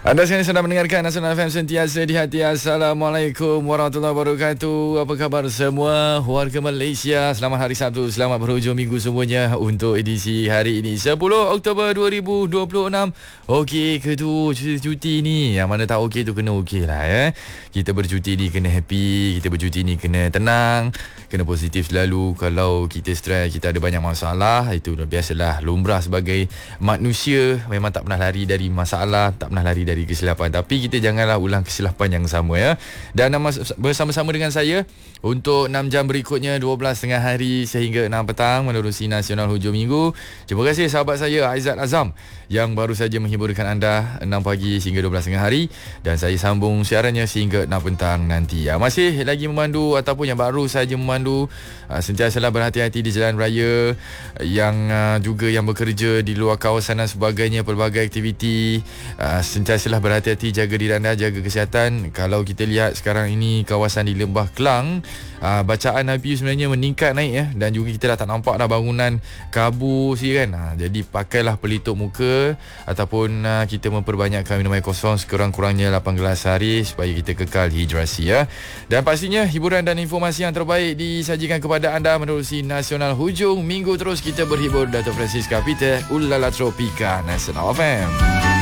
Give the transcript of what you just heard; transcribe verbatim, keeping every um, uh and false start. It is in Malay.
Anda sekarang sedang mendengarkan Nasional F M sentiasa di hati. Assalamualaikum warahmatullahi wabarakatuh. Apa khabar semua warga Malaysia? Selamat hari Sabtu, selamat berhujung minggu semuanya untuk edisi hari ini sepuluh Oktober dua ribu dua puluh enam. Okey ke tu cuti ni? Yang mana tak okey tu kena okey lah ya. Kita bercuti ni kena happy, kita bercuti ni kena tenang, kena positif selalu. Kalau kita stres, kita ada banyak masalah, itu biasalah, lumrah sebagai manusia. Memang tak pernah lari dari masalah, tak pernah lari dari kesilapan. Tapi kita janganlah ulang kesilapan yang sama ya. Dan bersama-sama dengan saya untuk enam jam berikutnya, dua belas tengah hari sehingga enam petang menerusi Nasional Hujung Minggu. Terima kasih sahabat saya Aizat Azam yang baru saja menghiburkan anda enam pagi sehingga dua belas tengah hari, dan saya sambung siarannya sehingga enam petang nanti ya. Masih lagi memandu ataupun yang baru saja memandu, sentiasalah berhati-hati di jalan raya, yang juga yang bekerja di luar kawasan dan sebagainya, pelbagai aktiviti, sentiasalah berhati-hati, jaga diri anda, jaga kesihatan. Kalau kita lihat sekarang ini kawasan di Lembah Kelang, aa, bacaan I P U sebenarnya meningkat naik ya, dan juga kita dah tak nampak dah bangunan kabur sih kan. Aa, jadi pakailah pelitup muka ataupun aa, kita memperbanyakkan minum air kosong sekurang-kurangnya lapan gelas sehari supaya kita kekal hidrasi ya. Dan pastinya hiburan dan informasi yang terbaik disajikan kepada anda menerusi Nasional Hujung Minggu. Terus kita berhibur Dato' Francisca Peter, Ulala Tropika, Nasional F M.